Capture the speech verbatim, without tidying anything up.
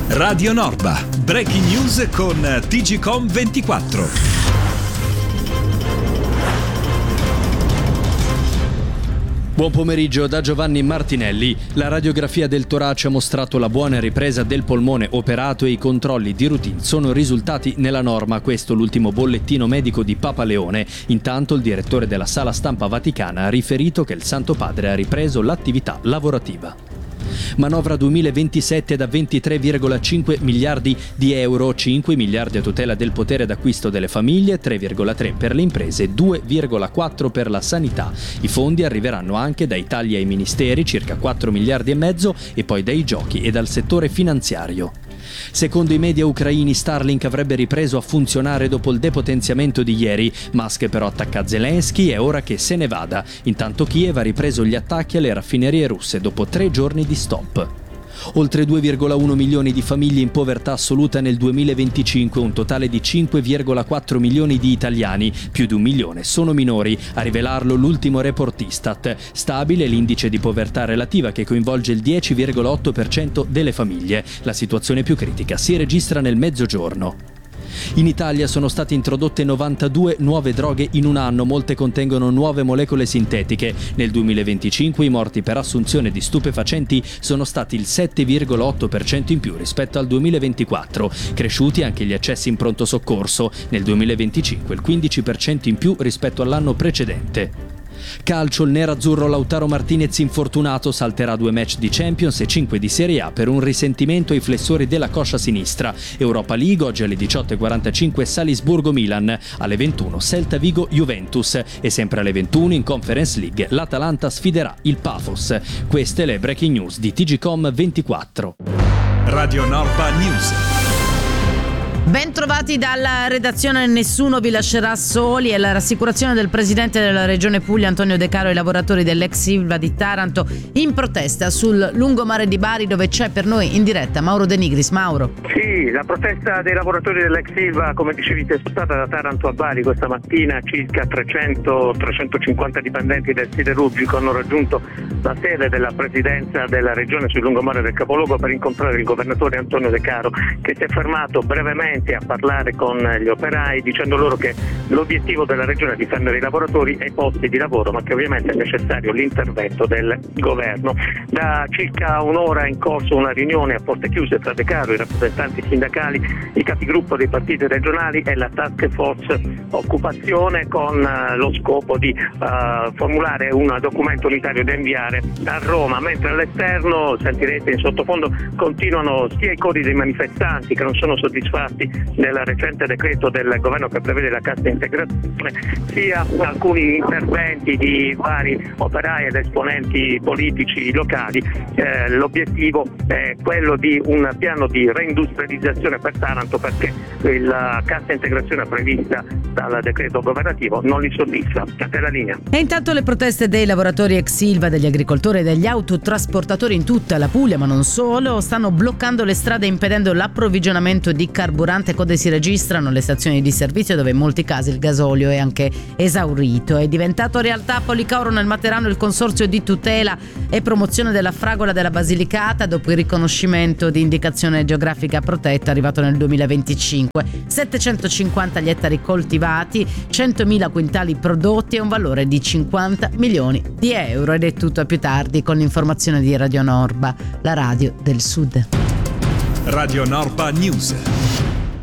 Radio Norba, breaking news con T G Com ventiquattro. Buon pomeriggio da Giovanni Martinelli. La radiografia del torace ha mostrato la buona ripresa del polmone operato e i controlli di routine sono risultati nella norma. Questo l'ultimo bollettino medico di Papa Leone. Intanto il direttore della Sala Stampa Vaticana ha riferito che il Santo Padre ha ripreso l'attività lavorativa. Manovra duemilaventisette da ventitré virgola cinque miliardi di euro, cinque miliardi a tutela del potere d'acquisto delle famiglie, tre virgola tre per le imprese, due virgola quattro per la sanità. I fondi arriveranno anche dai tagli ai ministeri, circa quattro miliardi e mezzo, e poi dai giochi e dal settore finanziario. Secondo i media ucraini, Starlink avrebbe ripreso a funzionare dopo il depotenziamento di ieri. Musk però attacca Zelensky, è ora che se ne vada. Intanto Kiev ha ripreso gli attacchi alle raffinerie russe dopo tre giorni di stop. Oltre due virgola uno milioni di famiglie in povertà assoluta nel duemilaventicinque, un totale di cinque virgola quattro milioni di italiani, più di un milione sono minori, a rivelarlo l'ultimo report Istat. Stabile l'indice di povertà relativa che coinvolge il dieci virgola otto per cento delle famiglie. La situazione più critica si registra nel Mezzogiorno. In Italia sono state introdotte novantadue nuove droghe in un anno, molte contengono nuove molecole sintetiche. Nel duemilaventicinque i morti per assunzione di stupefacenti sono stati il sette virgola otto per cento in più rispetto al duemilaventiquattro, cresciuti anche gli accessi in pronto soccorso, nel duemilaventicinque il quindici per cento in più rispetto all'anno precedente. Calcio, il nerazzurro Lautaro Martinez infortunato salterà due match di Champions e cinque di Serie A per un risentimento ai flessori della coscia sinistra. Europa League oggi alle diciotto e quarantacinque Salisburgo-Milan, alle ventuno Celta Vigo-Juventus e sempre alle ventuno in Conference League l'Atalanta sfiderà il Pafos. Queste le breaking news di T G Com ventiquattro. Radio Norba News. Ben trovati dalla redazione. Nessuno vi lascerà soli, è la rassicurazione del presidente della regione Puglia Antonio De Caro ai lavoratori dell'ex Ilva di Taranto in protesta sul lungomare di Bari, dove c'è per noi in diretta Mauro De Nigris. Mauro. Sì, la protesta dei lavoratori dell'ex Ilva, come dicevi, è spostata da Taranto a Bari questa mattina. Circa trecento trecentocinquanta dipendenti del siderurgico hanno raggiunto la sede della presidenza della regione sul lungomare del capoluogo per incontrare il governatore Antonio De Caro, che si è fermato brevemente a parlare con gli operai dicendo loro che l'obiettivo della regione è difendere i lavoratori e i posti di lavoro, ma che ovviamente è necessario l'intervento del governo. Da circa un'ora è in corso una riunione a porte chiuse tra De Caro, i rappresentanti sindacali, i capigruppo dei partiti regionali e la task force occupazione, con uh, lo scopo di uh, formulare un documento unitario da inviare a Roma, mentre all'esterno, sentirete in sottofondo, continuano sia i cori dei manifestanti che non sono soddisfatti del recente decreto del governo che prevede la cassa integrazione, sia alcuni interventi di vari operai ed esponenti politici locali. Eh, l'obiettivo è quello di un piano di reindustrializzazione per Taranto, perché la cassa integrazione prevista dal decreto governativo non li soddisfa. A te la linea. E intanto le proteste dei lavoratori ex Ilva, degli agricoltori e degli autotrasportatori in tutta la Puglia, ma non solo, stanno bloccando le strade impedendo l'approvvigionamento di carburante. Code si registrano alle stazioni di servizio, dove in molti casi il gasolio è anche esaurito. È diventato realtà a Policauro nel Materano il consorzio di tutela e promozione della fragola della Basilicata, dopo il riconoscimento di indicazione geografica protetta arrivato nel duemilaventicinque. settecentocinquanta gli ettari coltivati, centomila quintali prodotti e un valore di cinquanta milioni di euro. Ed è tutto, a più tardi con l'informazione di Radio Norba, la radio del Sud. Radio Norba News.